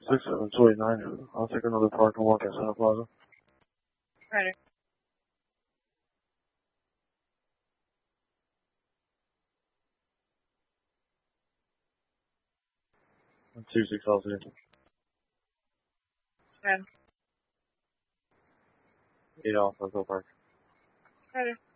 6729. I'll take another park and walk at Santa Plaza. Ready. And 2602. 10. 8 off, let's go park. Ready.